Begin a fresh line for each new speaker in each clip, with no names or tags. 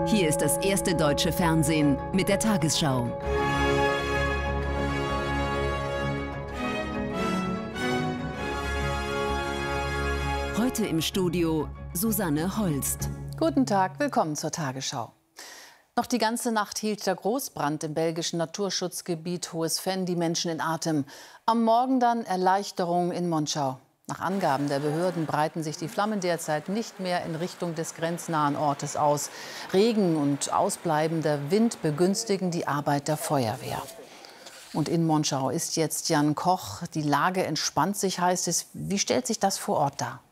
Hier ist das erste deutsche Fernsehen mit der Tagesschau. Heute im Studio Susanne Holst.
Guten Tag, willkommen zur Tagesschau. Noch die ganze Nacht hielt der Großbrand im belgischen Naturschutzgebiet Hohes Venn die Menschen in Atem. Am Morgen dann Erleichterung in Monschau. Nach Angaben der Behörden breiten sich die Flammen derzeit nicht mehr in Richtung des grenznahen Ortes aus. Regen und ausbleibender Wind begünstigen die Arbeit der Feuerwehr. Und in Monschau ist jetzt Jan Koch. Die Lage entspannt sich, heißt es. Wie stellt sich das vor Ort dar?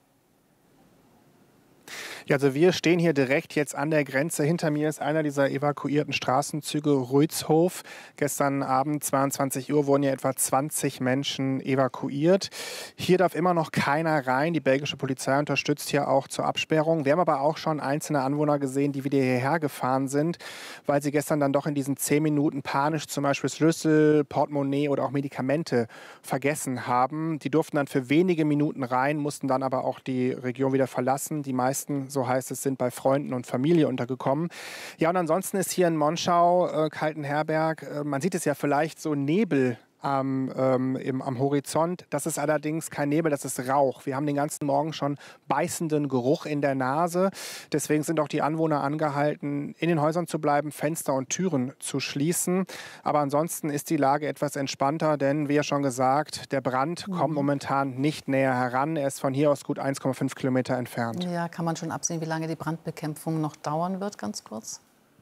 Ja, also wir stehen hier direkt jetzt an der Grenze. Hinter mir ist einer dieser evakuierten Straßenzüge, Ruitzhof. Gestern Abend, 22 Uhr, wurden ja etwa 20 Menschen evakuiert. Hier darf immer noch keiner rein. Die belgische Polizei unterstützt hier auch zur Absperrung. Wir haben aber auch schon einzelne Anwohner gesehen, die wieder hierher gefahren sind, weil sie gestern dann doch in diesen 10 Minuten panisch zum Beispiel Schlüssel, Portemonnaie oder auch Medikamente vergessen haben. Die durften dann für wenige Minuten rein, mussten dann aber auch die Region wieder verlassen. Die meisten, so heißt es, sind bei Freunden und Familie untergekommen. Ja, und ansonsten ist hier in Monschau, Kaltenherberg, man sieht es ja vielleicht so Nebel am Horizont. Das ist allerdings kein Nebel, das ist Rauch. Wir haben den ganzen Morgen schon beißenden Geruch in der Nase. Deswegen sind auch die Anwohner angehalten, in den Häusern zu bleiben, Fenster und Türen zu schließen. Aber ansonsten ist die Lage etwas entspannter, denn wie ja schon gesagt, der Brand kommt momentan nicht näher heran. Er ist von hier aus gut 1,5 Kilometer entfernt.
Ja, kann man schon absehen, wie lange die Brandbekämpfung noch dauern wird, ganz kurz?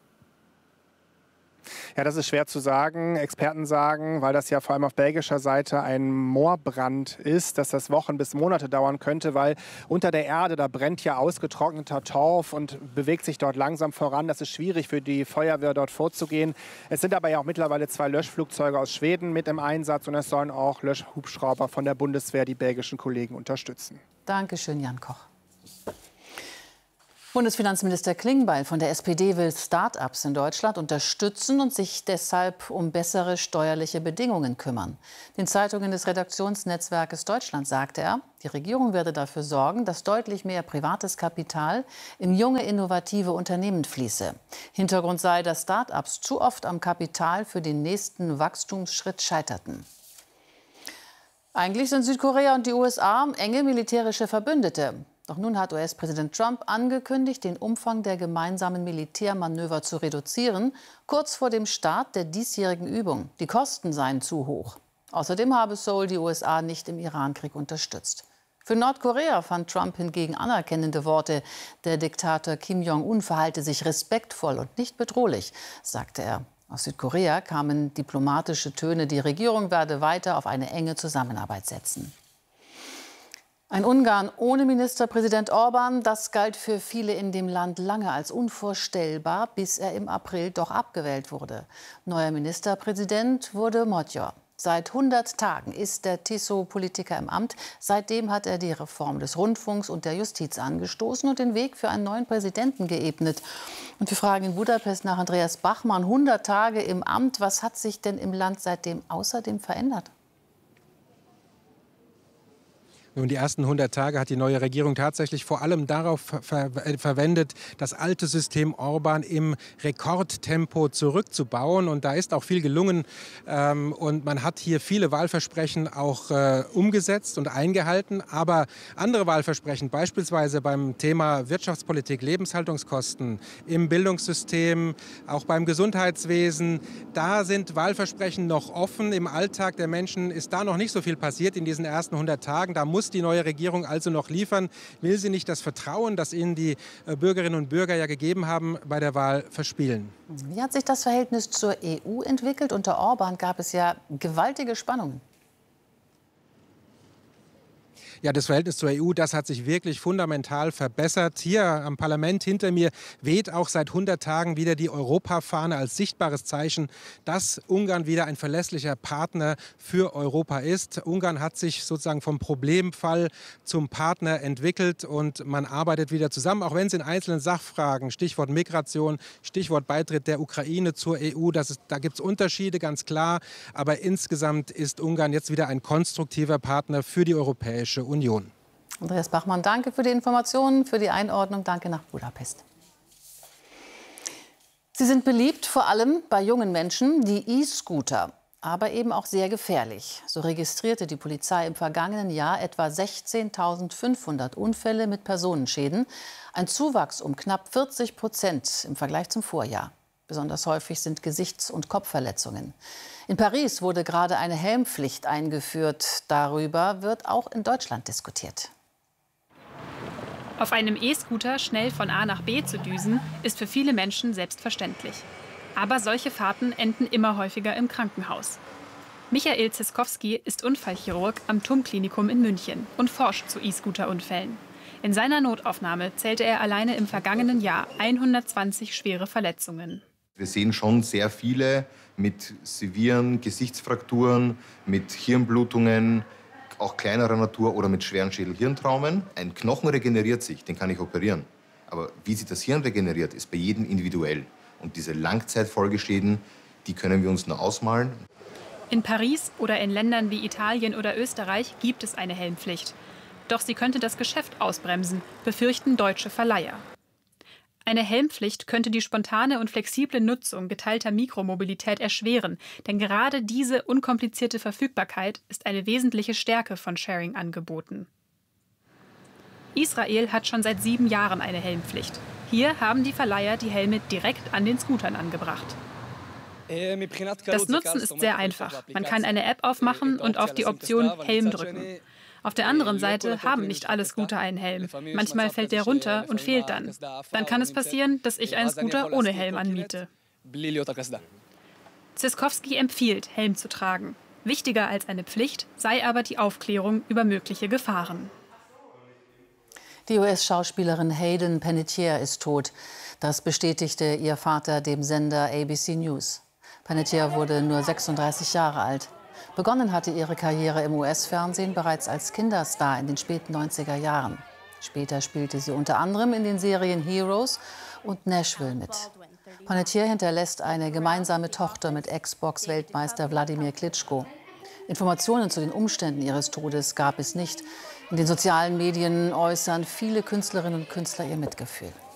Ja, das ist schwer zu sagen. Experten sagen, weil das ja vor allem auf belgischer Seite ein Moorbrand ist, dass das Wochen bis Monate dauern könnte, weil unter der Erde, da brennt ja ausgetrockneter Torf und bewegt sich dort langsam voran. Das ist schwierig für die Feuerwehr dort vorzugehen. Es sind aber ja auch mittlerweile 2 Löschflugzeuge aus Schweden mit im Einsatz und es sollen auch Löschhubschrauber von der Bundeswehr die belgischen Kollegen unterstützen.
Dankeschön, Jan Koch. Bundesfinanzminister Klingbeil von der SPD will Start-ups in Deutschland unterstützen und sich deshalb um bessere steuerliche Bedingungen kümmern. Den Zeitungen des Redaktionsnetzwerkes Deutschland sagte er, die Regierung werde dafür sorgen, dass deutlich mehr privates Kapital in junge, innovative Unternehmen fließe. Hintergrund sei, dass Start-ups zu oft am Kapital für den nächsten Wachstumsschritt scheiterten. Eigentlich sind Südkorea und die USA enge militärische Verbündete. Doch nun hat US-Präsident Trump angekündigt, den Umfang der gemeinsamen Militärmanöver zu reduzieren, kurz vor dem Start der diesjährigen Übung. Die Kosten seien zu hoch. Außerdem habe Seoul die USA nicht im Irankrieg unterstützt. Für Nordkorea fand Trump hingegen anerkennende Worte. Der Diktator Kim Jong-un verhalte sich respektvoll und nicht bedrohlich, sagte er. Aus Südkorea kamen diplomatische Töne, die Regierung werde weiter auf eine enge Zusammenarbeit setzen. Ein Ungarn ohne Ministerpräsident Orbán, das galt für viele in dem Land lange als unvorstellbar, bis er im April doch abgewählt wurde. Neuer Ministerpräsident wurde Magyar. Seit 100 Tagen ist der TISO-Politiker im Amt. Seitdem hat er die Reform des Rundfunks und der Justiz angestoßen und den Weg für einen neuen Präsidenten geebnet. Und wir fragen in Budapest nach Andreas Bachmann, 100 Tage im Amt. Was hat sich denn im Land seitdem außerdem verändert?
Nun, die ersten 100 Tage hat die neue Regierung tatsächlich vor allem darauf verwendet, das alte System Orbán im Rekordtempo zurückzubauen. Und da ist auch viel gelungen. Und man hat hier viele Wahlversprechen auch umgesetzt und eingehalten. Aber andere Wahlversprechen, beispielsweise beim Thema Wirtschaftspolitik, Lebenshaltungskosten, im Bildungssystem, auch beim Gesundheitswesen, da sind Wahlversprechen noch offen. Im Alltag der Menschen ist da noch nicht so viel passiert in diesen ersten 100 Tagen. Da muss die neue Regierung also noch liefern, will sie nicht das Vertrauen, das ihnen die Bürgerinnen und Bürger ja gegeben haben, bei der Wahl verspielen.
Wie hat sich das Verhältnis zur EU entwickelt? Unter Orbán gab es ja gewaltige Spannungen.
Ja, das Verhältnis zur EU, das hat sich wirklich fundamental verbessert. Hier am Parlament hinter mir weht auch seit 100 Tagen wieder die Europafahne als sichtbares Zeichen, dass Ungarn wieder ein verlässlicher Partner für Europa ist. Ungarn hat sich sozusagen vom Problemfall zum Partner entwickelt und man arbeitet wieder zusammen, auch wenn es in einzelnen Sachfragen, Stichwort Migration, Stichwort Beitritt der Ukraine zur EU, da gibt es Unterschiede, ganz klar. Aber insgesamt ist Ungarn jetzt wieder ein konstruktiver Partner für die Europäische Union.
Andreas Bachmann, danke für die Informationen, für die Einordnung. Danke nach Budapest. Sie sind beliebt, vor allem bei jungen Menschen, die E-Scooter, aber eben auch sehr gefährlich. So registrierte die Polizei im vergangenen Jahr etwa 16.500 Unfälle mit Personenschäden, ein Zuwachs um knapp 40% im Vergleich zum Vorjahr. Besonders häufig sind Gesichts- und Kopfverletzungen. In Paris wurde gerade eine Helmpflicht eingeführt. Darüber wird auch in Deutschland diskutiert.
Auf einem E-Scooter schnell von A nach B zu düsen, ist für viele Menschen selbstverständlich. Aber solche Fahrten enden immer häufiger im Krankenhaus. Michael Ziskowski ist Unfallchirurg am TUM-Klinikum in München und forscht zu E-Scooter-Unfällen. In seiner Notaufnahme zählte er alleine im vergangenen Jahr 120 schwere Verletzungen.
Wir sehen schon sehr viele mit sevieren Gesichtsfrakturen, mit Hirnblutungen, auch kleinerer Natur oder mit schweren Schädel-Hirntraumen. Ein Knochen regeneriert sich, den kann ich operieren. Aber wie sich das Hirn regeneriert, ist bei jedem individuell. Und diese Langzeitfolgeschäden, die können wir uns nur ausmalen.
In Paris oder in Ländern wie Italien oder Österreich gibt es eine Helmpflicht. Doch sie könnte das Geschäft ausbremsen, befürchten deutsche Verleiher. Eine Helmpflicht könnte die spontane und flexible Nutzung geteilter Mikromobilität erschweren, denn gerade diese unkomplizierte Verfügbarkeit ist eine wesentliche Stärke von Sharing-Angeboten. Israel hat schon seit 7 Jahren eine Helmpflicht. Hier haben die Verleiher die Helme direkt an den Scootern angebracht. Das Nutzen ist sehr einfach. Man kann eine App aufmachen und auf die Option Helm drücken. Auf der anderen Seite haben nicht alle Scooter einen Helm. Manchmal fällt der runter und fehlt dann. Dann kann es passieren, dass ich einen Scooter ohne Helm anmiete. Ziskowski empfiehlt, Helm zu tragen. Wichtiger als eine Pflicht sei aber die Aufklärung über mögliche Gefahren.
Die US-Schauspielerin Hayden Panettiere ist tot. Das bestätigte ihr Vater dem Sender ABC News. Panettiere wurde nur 36 Jahre alt. Begonnen hatte ihre Karriere im US-Fernsehen bereits als Kinderstar in den späten 90er Jahren. Später spielte sie unter anderem in den Serien Heroes und Nashville mit. Panettiere hinterlässt eine gemeinsame Tochter mit Ex-Box-Weltmeister Wladimir Klitschko. Informationen zu den Umständen ihres Todes gab es nicht. In den sozialen Medien äußern viele Künstlerinnen und Künstler ihr Mitgefühl.